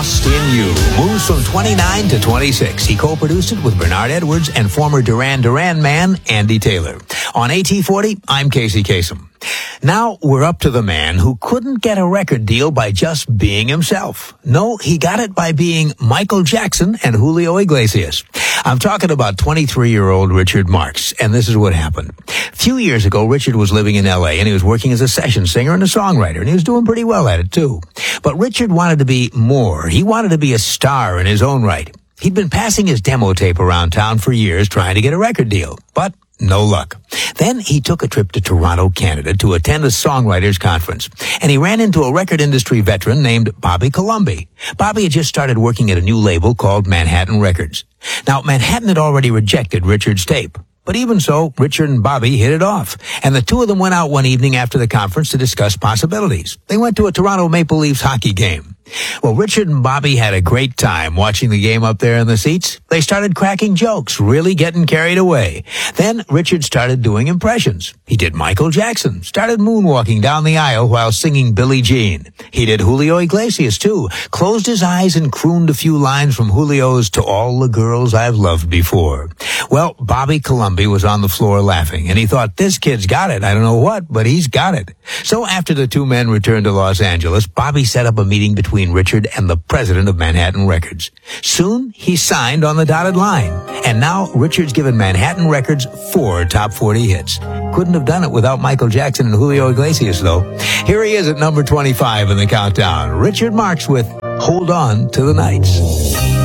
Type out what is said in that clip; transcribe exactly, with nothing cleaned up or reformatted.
Lost in You moves from twenty-nine to twenty-six. He co-produced it with Bernard Edwards and former Duran Duran man Andy Taylor. On A T forty, I'm Casey Kasem. Now we're up to the man who couldn't get a record deal by just being himself. No, he got it by being Michael Jackson and Julio Iglesias. I'm talking about twenty-three-year-old Richard Marx, and this is what happened. A few years ago, Richard was living in L A, and he was working as a session singer and a songwriter, and he was doing pretty well at it, too. But Richard wanted to be more. He wanted to be a star in his own right. He'd been passing his demo tape around town for years trying to get a record deal, but no luck. Then he took a trip to Toronto, Canada to attend a songwriters conference, and he ran into a record industry veteran named Bobby Colomby. Bobby had just started working at a new label called Manhattan Records. Now, Manhattan had already rejected Richard's tape. But even so, Richard and Bobby hit it off, and the two of them went out one evening after the conference to discuss possibilities. They went to a Toronto Maple Leafs hockey game. Well, Richard and Bobby had a great time watching the game up there in the seats. They started cracking jokes, really getting carried away. Then Richard started doing impressions. He did Michael Jackson, started moonwalking down the aisle while singing Billie Jean. He did Julio Iglesias, too, closed his eyes and crooned a few lines from Julio's To All the Girls I've Loved Before. Well, Bobby Colomby was on the floor laughing, and he thought, this kid's got it. I don't know what, but he's got it. So after the two men returned to Los Angeles, Bobby set up a meeting between Richard and the president of Manhattan Records. Soon, he signed on the dotted line. And now, Richard's given Manhattan Records four top forty hits. Couldn't have done it without Michael Jackson and Julio Iglesias, though. Here he is at number twenty-five in the countdown. Richard Marx with Hold On to the Nights.